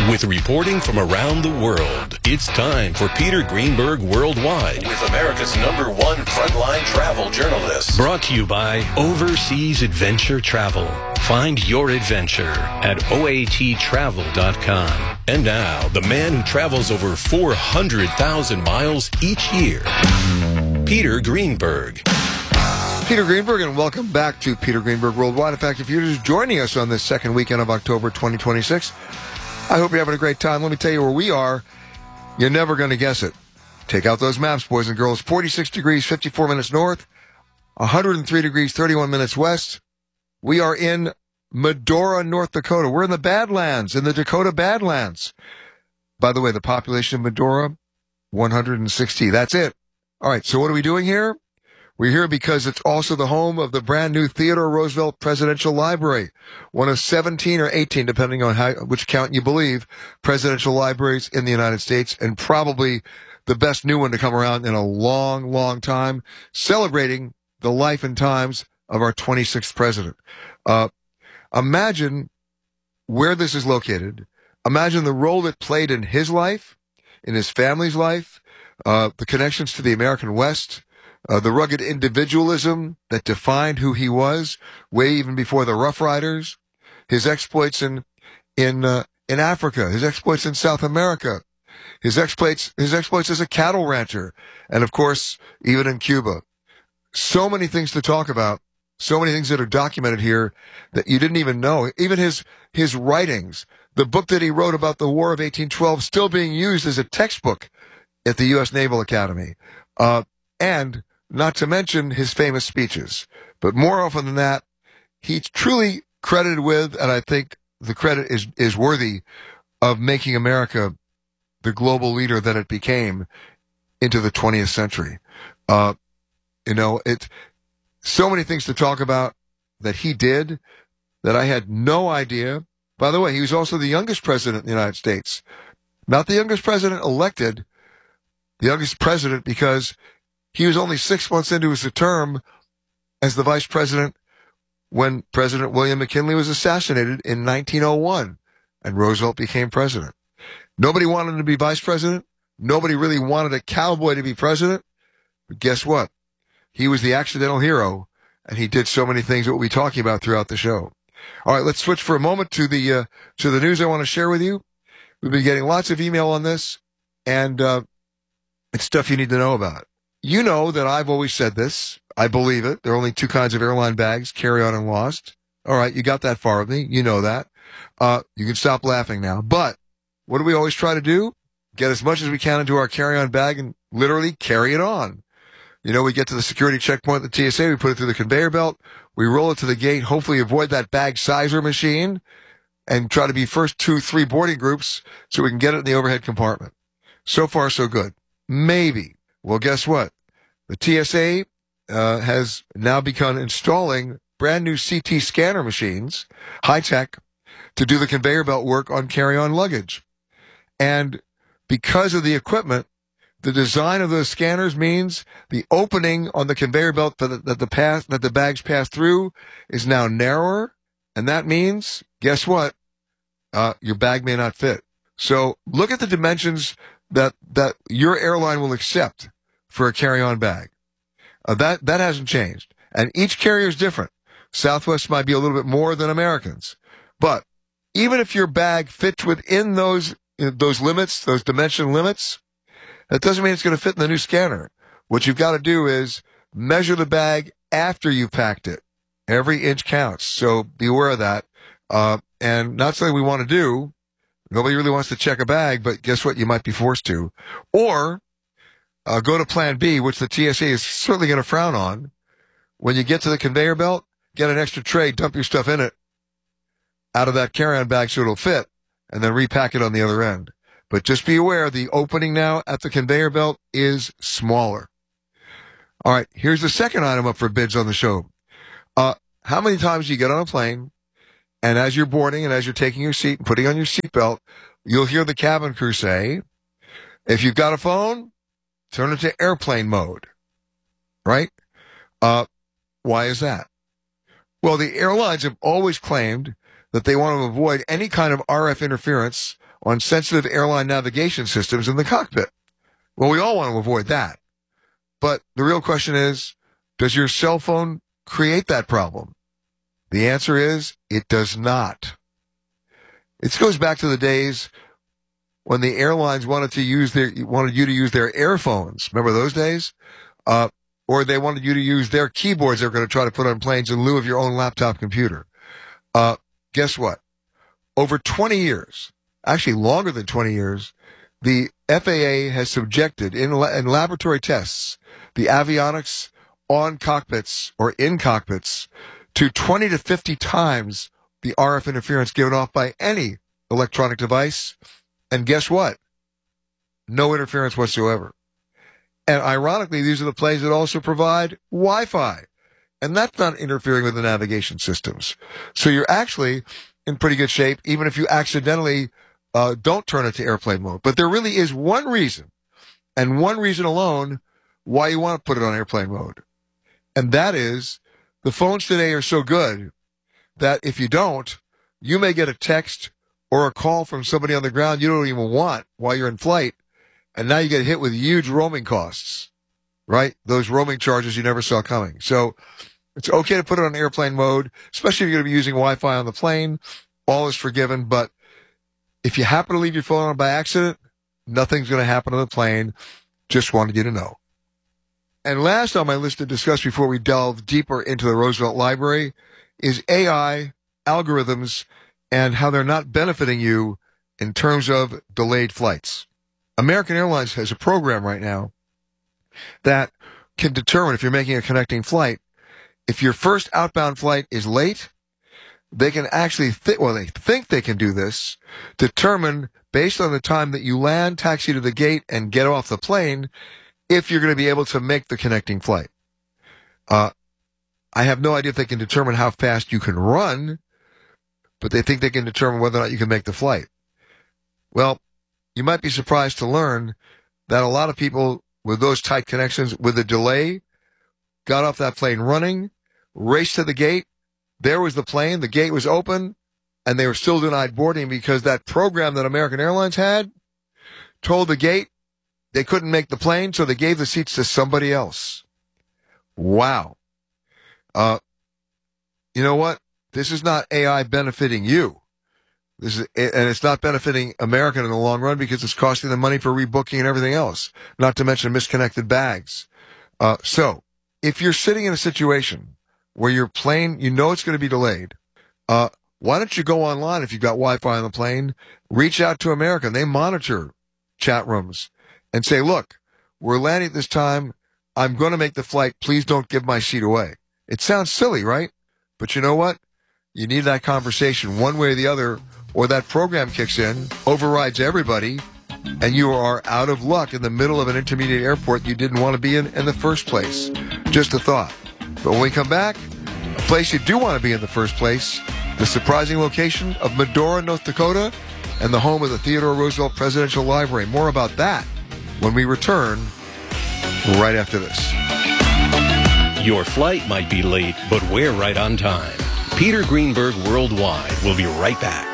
With reporting from around the world, it's time for Peter Greenberg Worldwide with America's #1 frontline travel journalist. Brought to you by Overseas Adventure Travel. Find your adventure at oattravel.com. And now, the man who travels over 400,000 miles each year, Peter Greenberg. Peter Greenberg, and welcome back to Peter Greenberg Worldwide. In fact, if you're just joining us on this second weekend of October 2026, I hope you're having a great time. Let me tell you where we are. You're never going to guess it. Take out those maps, boys and girls. 46 degrees, 54 minutes north, 103 degrees, 31 minutes west. We are in Medora, North Dakota. We're in the Badlands, in the Dakota Badlands. By the way, the population of Medora, 160. That's it. All right, so what are we doing here? We're here because it's also the home of the brand new Theodore Roosevelt Presidential Library, one of 17 or 18, depending on which count you believe, presidential libraries in the United States, and probably the best new one to come around in a long, long time, celebrating the life and times of our 26th president. Imagine where this is located. Imagine the role it played in his life, in his family's life, the connections to the American West, the rugged individualism that defined who he was, way even before the Rough Riders, his exploits in Africa, his exploits in South America, his exploits as a cattle rancher, and of course, even in Cuba. So many things to talk about, so many things that are documented here that you didn't even know. Even his writings, the book that he wrote about the War of 1812, still being used as a textbook at the U.S. Naval Academy, and not to mention his famous speeches. But more often than that, he's truly credited with, and I think the credit is worthy of making America the global leader that it became into the 20th century. It's so many things to talk about that he did that I had no idea. By the way, he was also the youngest president in the United States. Not the youngest president elected, the youngest president because he was only 6 months into his term as the vice president when President William McKinley was assassinated in 1901, and Roosevelt became president. Nobody wanted him to be vice president. Nobody really wanted a cowboy to be president. But guess what? He was the accidental hero, and he did so many things that we'll be talking about throughout the show. All right, let's switch for a moment to the news I want to share with you. We've been getting lots of email on this, and it's stuff you need to know about. You know that I've always said this. I believe it. There are only two kinds of airline bags, carry-on and lost. All right, you got that far with me. You know that. You can stop laughing now. But what do we always try to do? Get as much as we can into our carry-on bag and literally carry it on. You know, we get to the security checkpoint at the TSA, we put it through the conveyor belt, we roll it to the gate, hopefully avoid that bag sizer machine, and try to be first 2-3 boarding groups so we can get it in the overhead compartment. So far, so good. Maybe. Well, guess what? The TSA has now begun installing brand new CT scanner machines, high-tech, to do the conveyor belt work on carry-on luggage. And because of the equipment, the design of those scanners means the opening on the conveyor belt that the bags pass through is now narrower, and that means, guess what? Your bag may not fit. So look at the dimensions that your airline will accept for a carry-on bag. That hasn't changed. And each carrier is different. Southwest might be a little bit more than Americans. But even if your bag fits within those limits, those dimension limits, that doesn't mean it's going to fit in the new scanner. What you've got to do is measure the bag after you've packed it. Every inch counts. So be aware of that. And not something we want to do. Nobody really wants to check a bag, but guess what? You might be forced to. Or go to plan B, which the TSA is certainly going to frown on. When you get to the conveyor belt, get an extra tray, dump your stuff in it out of that carry-on bag so it'll fit, and then repack it on the other end. But just be aware, the opening now at the conveyor belt is smaller. All right, here's the second item up for bids on the show. How many times do you get on a plane, and as you're boarding and as you're taking your seat and putting on your seatbelt, you'll hear the cabin crew say, if you've got a phone, turn it to airplane mode, right? Why is that? Well, the airlines have always claimed that they want to avoid any kind of RF interference on sensitive airline navigation systems in the cockpit. Well, we all want to avoid that. But the real question is, does your cell phone create that problem? The answer is, it does not. It goes back to the days when the airlines wanted you to use their airphones. Remember those days? Or they wanted you to use their keyboards they were going to try to put on planes in lieu of your own laptop computer. Guess what? Over 20 years, actually longer than 20 years, the FAA has subjected in laboratory tests the avionics on cockpits or in cockpits to 20 to 50 times the RF interference given off by any electronic device. And guess what? No interference whatsoever. And ironically, these are the planes that also provide Wi-Fi. And that's not interfering with the navigation systems. So you're actually in pretty good shape, even if you accidentally don't turn it to airplane mode. But there really is one reason, and one reason alone, why you want to put it on airplane mode. And that is, the phones today are so good that if you don't, you may get a text or a call from somebody on the ground you don't even want while you're in flight. And now you get hit with huge roaming costs, right? Those roaming charges you never saw coming. So it's okay to put it on airplane mode, especially if you're going to be using Wi-Fi on the plane. All is forgiven. But if you happen to leave your phone on by accident, nothing's going to happen on the plane. Just wanted you to know. And last on my list to discuss before we delve deeper into the Roosevelt Library is AI, algorithms, and how they're not benefiting you in terms of delayed flights. American Airlines has a program right now that can determine, if you're making a connecting flight, if your first outbound flight is late, they can actually they think they can do this, determine based on the time that you land, taxi to the gate, and get off the plane, if you're going to be able to make the connecting flight. I have no idea if they can determine how fast you can run, but they think they can determine whether or not you can make the flight. Well, you might be surprised to learn that a lot of people with those tight connections, with a delay, got off that plane running, raced to the gate. There was the plane. The gate was open, and they were still denied boarding because that program that American Airlines had told the gate they couldn't make the plane, so they gave the seats to somebody else. Wow. You know what? This is not AI benefiting you. And it's not benefiting American in the long run because it's costing them money for rebooking and everything else, not to mention misconnected bags. So if you're sitting in a situation where your plane, you know it's going to be delayed, why don't you go online if you've got Wi-Fi on the plane, reach out to American. They monitor chat rooms and say, look, we're landing at this time. I'm going to make the flight. Please don't give my seat away. It sounds silly, right? But you know what? You need that conversation one way or the other, or that program kicks in, overrides everybody, and you are out of luck in the middle of an intermediate airport you didn't want to be in the first place. Just a thought. But when we come back, a place you do want to be in the first place, the surprising location of Medora, North Dakota, and the home of the Theodore Roosevelt Presidential Library. More about that when we return right after this. Your flight might be late, but we're right on time. Peter Greenberg Worldwide will be right back.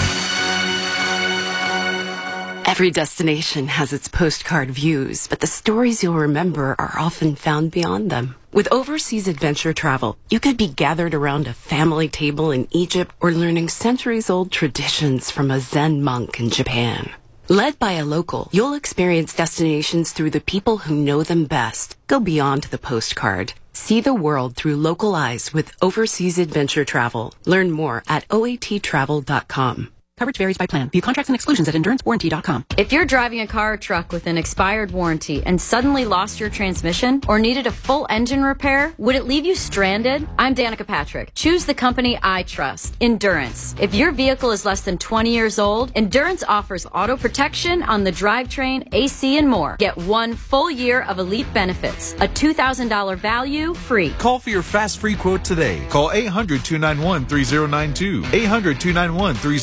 Every destination has its postcard views, but the stories you'll remember are often found beyond them. With overseas adventure travel, you could be gathered around a family table in Egypt or learning centuries-old traditions from a Zen monk in Japan. Led by a local, you'll experience destinations through the people who know them best. Go beyond the postcard. See the world through local eyes with overseas adventure travel. Learn more at oattravel.com. Coverage varies by plan. View contracts and exclusions at endurancewarranty.com. If you're driving a car or truck with an expired warranty and suddenly lost your transmission or needed a full engine repair, would it leave you stranded? I'm Danica Patrick. Choose the company I trust, Endurance. If your vehicle is less than 20 years old, Endurance offers auto protection on the drivetrain, AC, and more. Get 1 full year of elite benefits, a $2,000 value free. Call for your fast free quote today. Call 800-291-3092. 800-291-3092.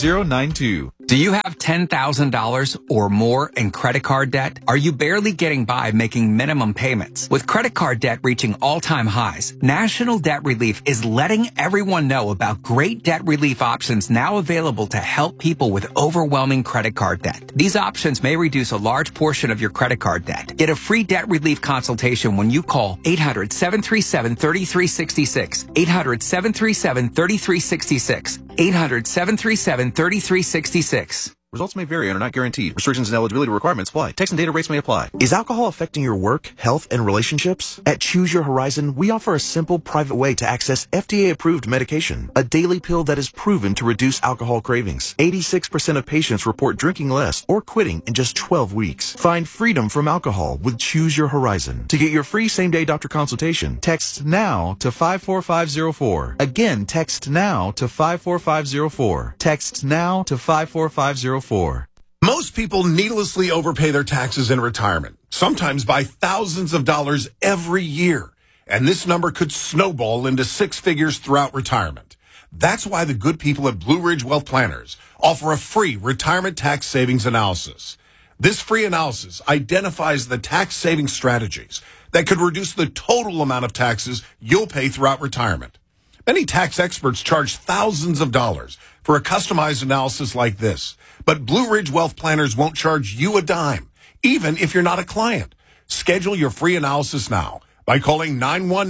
888-848-9292. Do you have $10,000 or more in credit card debt? Are you barely getting by making minimum payments? With credit card debt reaching all-time highs, National Debt Relief is letting everyone know about great debt relief options now available to help people with overwhelming credit card debt. These options may reduce a large portion of your credit card debt. Get a free debt relief consultation when you call 800-737-3366. 800-737-3366. 800-737-3366. Results may vary and are not guaranteed. Restrictions and eligibility requirements apply. Text and data rates may apply. Is alcohol affecting your work, health, and relationships? At Choose Your Horizon, we offer a simple, private way to access FDA-approved medication, a daily pill that is proven to reduce alcohol cravings. 86% of patients report drinking less or quitting in just 12 weeks. Find freedom from alcohol with Choose Your Horizon. To get your free same-day doctor consultation, text NOW to 54504. Again, text NOW to 54504. Text NOW to 54504. Most people needlessly overpay their taxes in retirement, sometimes by thousands of dollars every year. And this number could snowball into six figures throughout retirement. That's why the good people at Blue Ridge Wealth Planners offer a free retirement tax savings analysis. This free analysis identifies the tax saving strategies that could reduce the total amount of taxes you'll pay throughout retirement. Many tax experts charge thousands of dollars for a customized analysis like this. But Blue Ridge Wealth Planners won't charge you a dime, even if you're not a client. Schedule your free analysis now by calling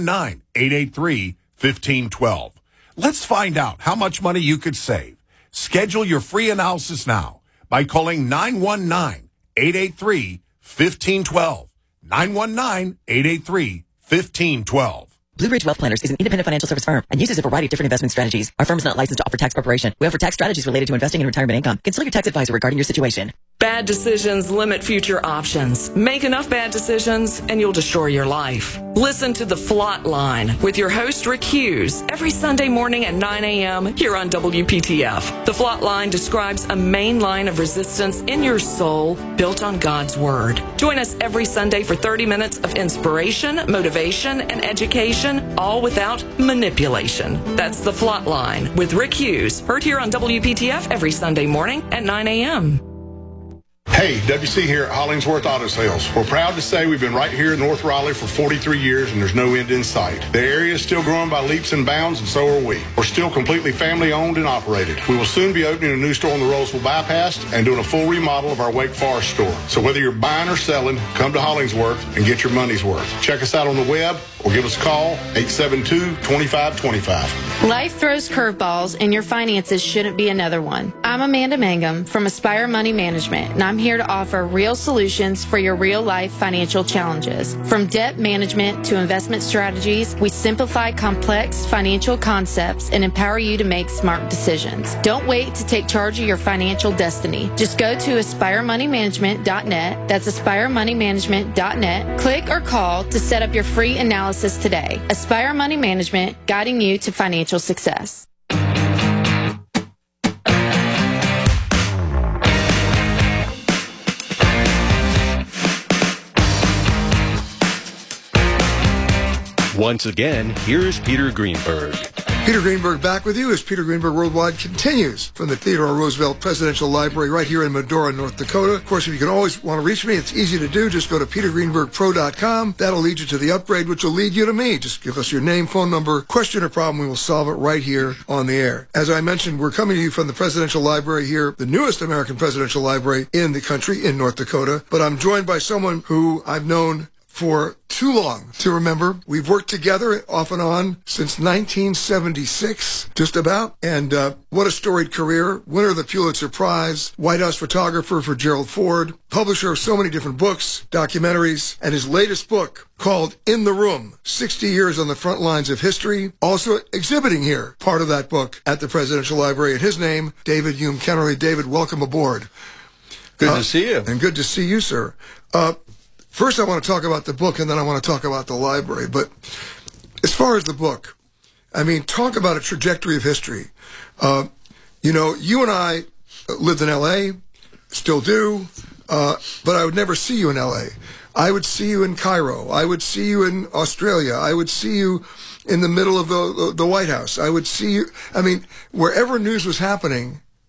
919-883-1512. Let's find out how much money you could save. Schedule your free analysis now by calling 919-883-1512. 919-883-1512. Blue Ridge Wealth Planners is an independent financial service firm and uses a variety of different investment strategies. Our firm is not licensed to offer tax preparation. We offer tax strategies related to investing in retirement income. Consult your tax advisor regarding your situation. Bad decisions limit future options. Make enough bad decisions and you'll destroy your life. Listen to The Flot Line with your host Rick Hughes every Sunday morning at 9 a.m. here on WPTF. The Flot Line describes a main line of resistance in your soul built on God's Word. Join us every Sunday for 30 minutes of inspiration, motivation, and education, all without manipulation. That's The Flot Line with Rick Hughes, heard here on WPTF every Sunday morning at 9 a.m. Hey, WC here at Hollingsworth Auto Sales. We're proud to say we've been right here in North Raleigh for 43 years and there's no end in sight. The area is still growing by leaps and bounds and so are we. We're still completely family owned and operated. We will soon be opening a new store on the Roseville Bypass and doing a full remodel of our Wake Forest store. So whether you're buying or selling, come to Hollingsworth and get your money's worth. Check us out on the web or give us a call, 872-2525. Life throws curveballs and your finances shouldn't be another one. I'm Amanda Mangum from Aspire Money Management and I'm here to offer real solutions for your real-life financial challenges. From debt management to investment strategies, we simplify complex financial concepts and empower you to make smart decisions. Don't wait to take charge of your financial destiny. Just go to AspireMoneyManagement.net. That's AspireMoneyManagement.net. Click or call to set up your free analysis today. Aspire Money Management, guiding you to financial success. Once again, here's Peter Greenberg. Peter Greenberg back with you as Peter Greenberg Worldwide continues from the Theodore Roosevelt Presidential Library right here in Medora, North Dakota. Of course, if you can always want to reach me, it's easy to do. Just go to petergreenbergpro.com. That'll lead you to the upgrade, which will lead you to me. Just give us your name, phone number, question or problem. We will solve it right here on the air. As I mentioned, we're coming to you from the Presidential Library here, the newest American Presidential Library in the country, in North Dakota. But I'm joined by someone who I've known for too long to remember. We've worked together off and on since 1976, just about. And what a storied career. Winner of the Pulitzer Prize, White House photographer for Gerald Ford, publisher of so many different books, documentaries, and his latest book called In the Room, 60 Years on the Front Lines of History, also exhibiting here, part of that book at the Presidential Library. And his name, David Hume Kennerly. David, welcome aboard. Good to see you. And good to see you, sir. First, I want to talk about the book, and then I want to talk about the library. But as far as the book, I mean, talk about a trajectory of history. You know, you and I lived in L.A., still do, but I would never see you in L.A. I would see you in Cairo. I would see you in Australia. I would see you in the middle of the White House. I would see you, I mean, wherever news was happening,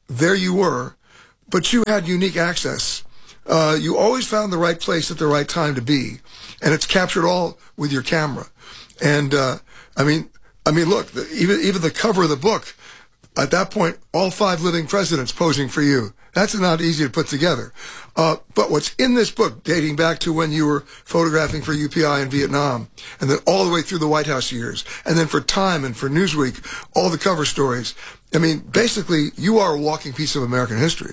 there you were, but you had unique access. You always found the right place at the right time to be, and it's captured all with your camera. And I mean, look, even the cover of the book, at that point, all 5 living presidents posing for you. That's not easy to put together. But what's in this book, dating back to when you were photographing for UPI in Vietnam, and then all the way through the White House years, and then for Time and for Newsweek, all the cover stories. I mean, basically, you are a walking piece of American history.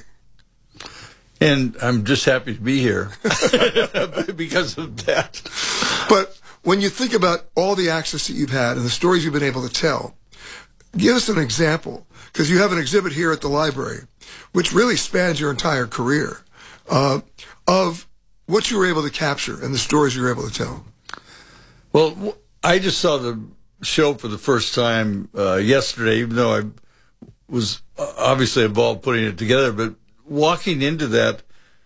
And I'm just happy to be here because of that. But when you think about all the access that you've had and the stories you've been able to tell, give us an example, because you have an exhibit here at the library, which really spans your entire career, of what you were able to capture and the stories you were able to tell. Well, I just saw the show for the first time yesterday, even though I was obviously involved putting it together, but walking into that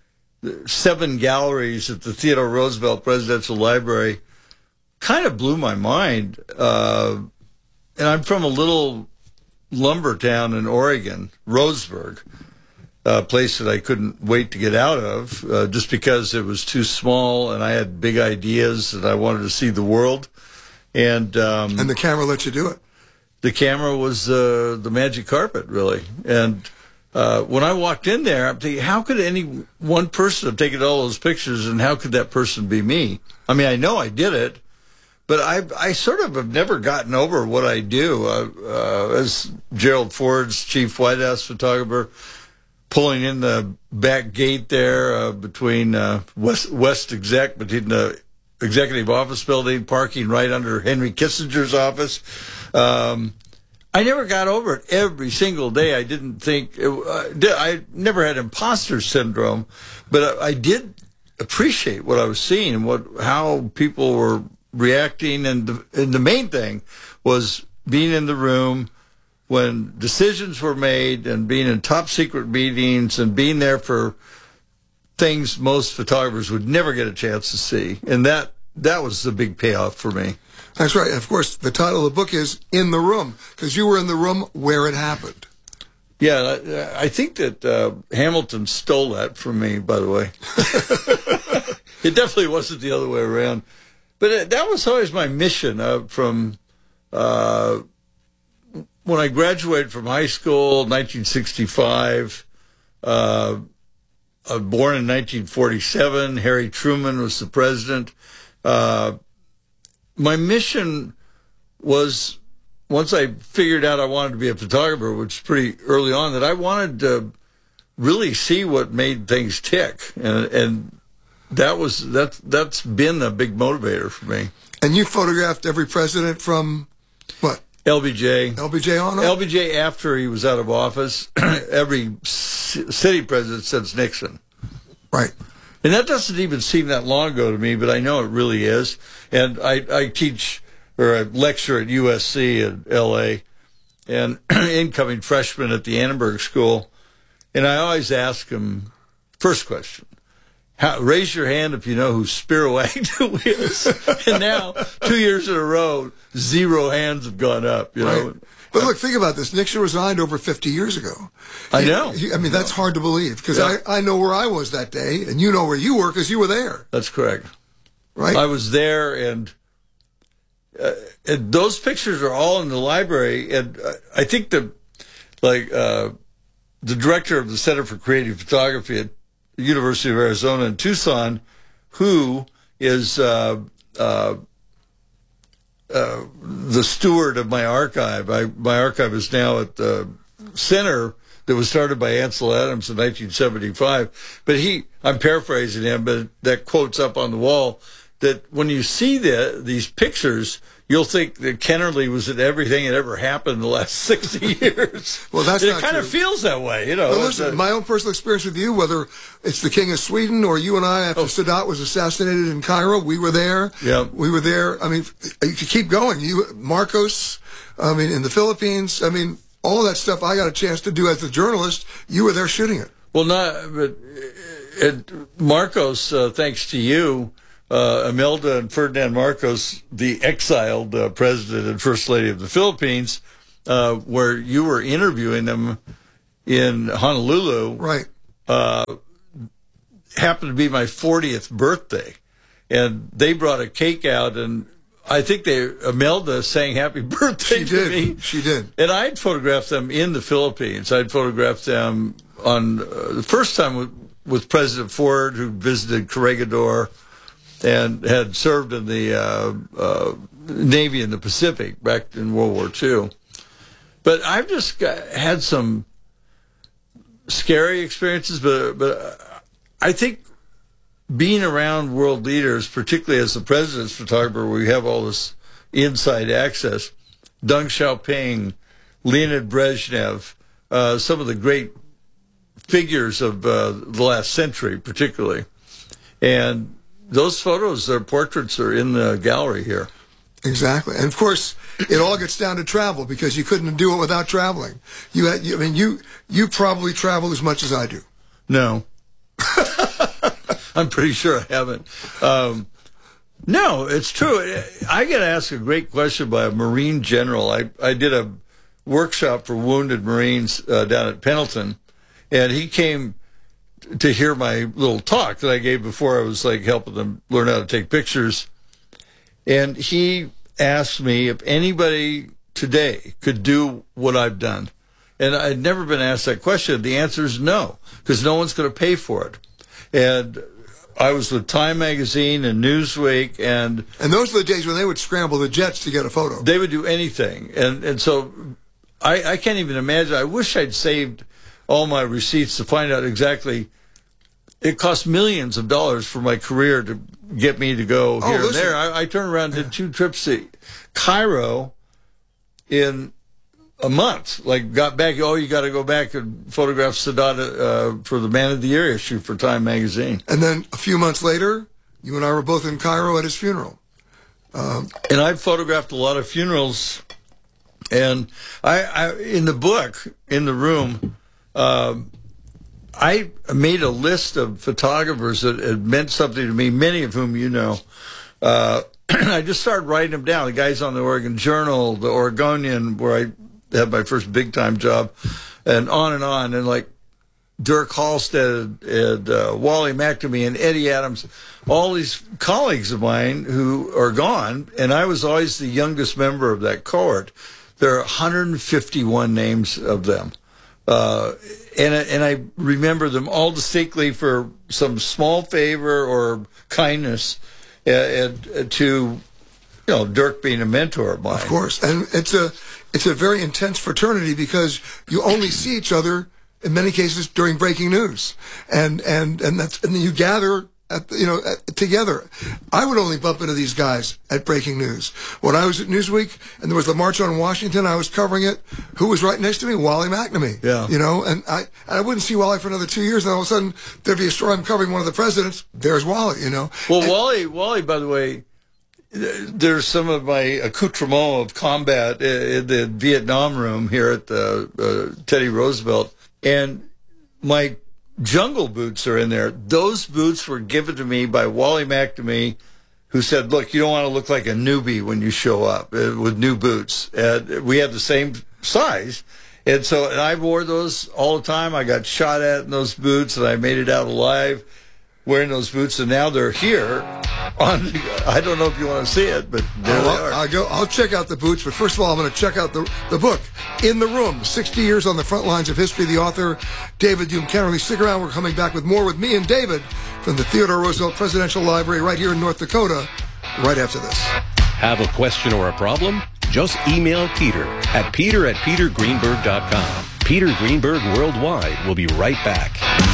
7 galleries at the Theodore Roosevelt Presidential Library kind of blew my mind. And I'm from a little lumber town in Oregon, Roseburg, a place that I couldn't wait to get out of just because it was too small and I had big ideas and I wanted to see the world. And the camera let you do it. The camera was the magic carpet, really. And when I walked in there, I'm thinking, how could any one person have taken all those pictures, and how could that person be me? I mean, I know I did it, but I sort of have never gotten over what I do. As Gerald Ford's chief White House photographer, pulling in the back gate there between West Exec, between the Executive Office Building, parking right under Henry Kissinger's office. I never got over it. Every single day, I didn't think I never had imposter syndrome, but I did appreciate what I was seeing and how people were reacting. And the main thing was being in the room when decisions were made and being in top secret meetings and being there for things most photographers would never get a chance to see. And that was the big payoff for me. That's right. Of course, the title of the book is In the Room, because you were in the room where it happened. Yeah, I think that Hamilton stole that from me, by the way. It definitely wasn't the other way around. But that was always my mission from when I graduated from high school, 1965. I was born in 1947. Harry Truman was the president. My mission was, once I figured out I wanted to be a photographer, which was pretty early on, that I wanted to really see what made things tick. And that's been a big motivator for me. And you photographed every president from what? LBJ. LBJ on? LBJ after he was out of office. Every city president since Nixon. Right. And that doesn't even seem that long ago to me, but I know it really is. And I teach, or I lecture at USC in L.A., and incoming freshmen at the Annenberg School. And I always ask them, first question, raise your hand if you know who Spiro Agnew is. And now, 2 years in a row, 0 hands have gone up. You know. Right. But look, think about this. Nixon resigned over 50 years ago. I know. I mean, that's hard to believe, because I know where I was that day, and you know where you were because you were there. That's correct. Right? I was there, and those pictures are all in the library, and I think the director of the Center for Creative Photography at the University of Arizona in Tucson, who is the steward of my archive. My archive is now at the center that was started by Ansel Adams in 1975. But I'm paraphrasing him, but that quote's up on the wall, that when you see these pictures, you'll think that Kennerly was in everything that ever happened in the last 60 years. Well, that's and not it kind true. of feels that way, you know. But listen, my own personal experience with you, whether it's the King of Sweden or you and I after Sadat was assassinated in Cairo, we were there. Yeah. We were there. I mean, you could keep going. Marcos, I mean, in the Philippines, I mean, all that stuff I got a chance to do as a journalist. You were there shooting it. Well, Marcos, thanks to you, Imelda and Ferdinand Marcos, the exiled president and first lady of the Philippines, where you were interviewing them in Honolulu. Right. Happened to be my 40th birthday. And they brought a cake out, and I think Imelda sang happy birthday to me. She did. And I'd photographed them in the Philippines. I'd photographed them on the first time with President Ford, who visited Corregidor and had served in the Navy in the Pacific back in World War II. But I've just had some scary experiences, but I think being around world leaders, particularly as the president's photographer, where we have all this inside access, Deng Xiaoping, Leonid Brezhnev, some of the great figures of the last century, particularly. And those photos, their portraits are in the gallery here. Exactly. And of course, it all gets down to travel, because you couldn't do it without traveling. You probably travel as much as I do. No. I'm pretty sure I haven't. No, it's true. I get asked a great question by a Marine general. I did a workshop for wounded Marines down at Pendleton, and he came to hear my little talk that I gave before I was like helping them learn how to take pictures. And he asked me if anybody today could do what I've done. And I'd never been asked that question. The answer is no, because no one's going to pay for it. And I was with Time Magazine and Newsweek. And those are the days when they would scramble the jets to get a photo. They would do anything. And so I can't even imagine. I wish I'd saved all my receipts to find out exactly. It cost millions of dollars for my career to get me to go here and there. I turned around and did 2 trips to Cairo in a month. Like, got back, you got to go back and photograph Sadat for the Man of the Year issue for Time Magazine. And then a few months later, you and I were both in Cairo at his funeral. And I've photographed a lot of funerals. And I in the book, in the room, I made a list of photographers that had meant something to me, many of whom you know. I just started writing them down. The guys on the Oregon Journal, the Oregonian, where I had my first big-time job, and on. And like Dirk Halstead and Wally McNamee and Eddie Adams, all these colleagues of mine who are gone, and I was always the youngest member of that cohort. There are 151 names of them. And I remember them all distinctly for some small favor or kindness to, Dirk being a mentor of mine. Of course. And it's a very intense fraternity, because you only see each other in many cases during breaking news. And then you gather together. I would only bump into these guys at breaking news. When I was at Newsweek and there was the March on Washington, I was covering it. Who was right next to me? Wally McNamee. Yeah. And I wouldn't see Wally for another 2 years, and all of a sudden there'd be a story I'm covering one of the presidents. There's Wally, Well, Wally, by the way, there's some of my accoutrements of combat in the Vietnam room here at the Teddy Roosevelt, and my jungle boots are in there. Those boots were given to me by Wally McNamee, who said, look, you don't want to look like a newbie when you show up with new boots. And we had the same size. And I wore those all the time. I got shot at in those boots, and I made it out alive wearing those boots. And now they're here. I don't know if you want to see it, but there they are. I'll check out the boots, but first of all, I'm going to check out the book, In the Room, 60 Years on the Front Lines of History. The author, David Hume Kennerly. Stick around. We're coming back with more with me and David from the Theodore Roosevelt Presidential Library right here in North Dakota, right after this. Have a question or a problem? Just email Peter at peter@petergreenberg.com. Peter Greenberg Worldwide will be right back.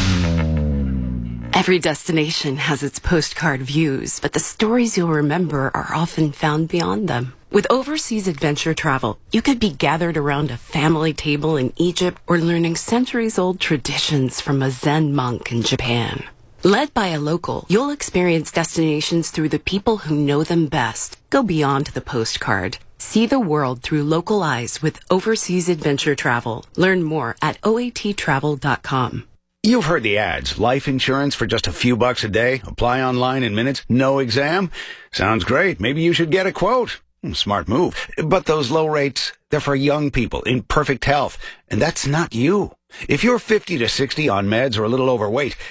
Every destination has its postcard views, but the stories you'll remember are often found beyond them. With overseas adventure travel, you could be gathered around a family table in Egypt or learning centuries-old traditions from a Zen monk in Japan. Led by a local, you'll experience destinations through the people who know them best. Go beyond the postcard. See the world through local eyes with overseas adventure travel. Learn more at oattravel.com. You've heard the ads. Life insurance for just a few bucks a day. Apply online in minutes. No exam. Sounds great. Maybe you should get a quote. Smart move. But those low rates, they're for young people in perfect health. And that's not you. If you're 50 to 60 on meds or a little overweight,